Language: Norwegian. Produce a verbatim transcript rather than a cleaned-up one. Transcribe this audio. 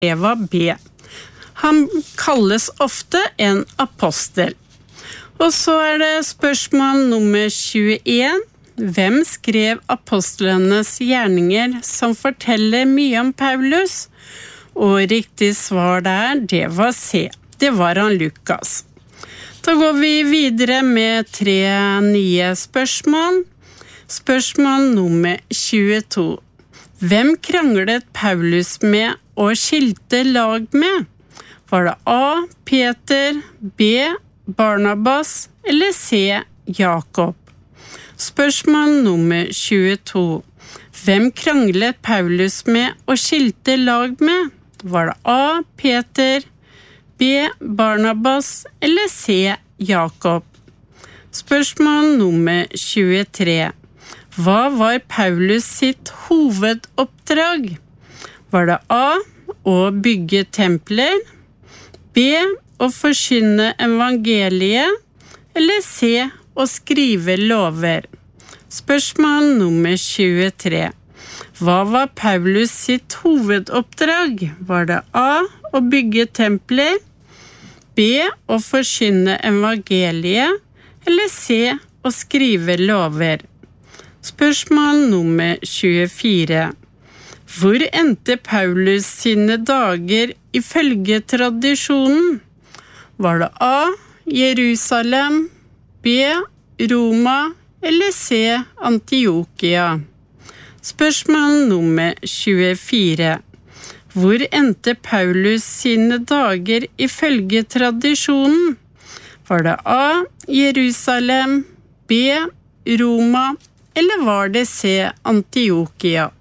Det var B. Han kalles ofte en apostel. Og så er det spørsmål nummer tjueen. Hvem skrev apostlenes gjerninger som forteller mye om Paulus? Og riktig svar der, det var C. Det var han Lukas. Da går vi videre med tre nye spørsmål. Spørsmål nummer tjueto. Hvem kranglet Paulus med og skilte lag med? Var det A. Peter, B. Barnabas eller C. Jakob? Spørsmål nummer tjueto. Hvem kranglet Paulus med og skilte lag med? Var det A. Peter, B. Barnabas eller C. Jakob? Spørsmål nummer tjuetre. Hva var Paulus sitt hovedoppdrag? Var det A. Å bygge templer, B. Å forkynne evangeliet, eller C. Å skrive lover? Spørsmål nummer tjuetre. Hva var Paulus sitt hovedoppdrag? Var det A. Å bygge templer, B. Å forkynne evangeliet, eller C. Å skrive lover? Spørsmål nummer tjuefire. Hvor endte Paulus sine dager ifølge tradisjonen? Var det A. Jerusalem, B. Roma eller C. Antiokia? Spørsmål nummer tjuefire. Hvor endte Paulus sine dager ifølge tradisjonen? Var det A. Jerusalem, B. Roma eller var det C. Antiokia?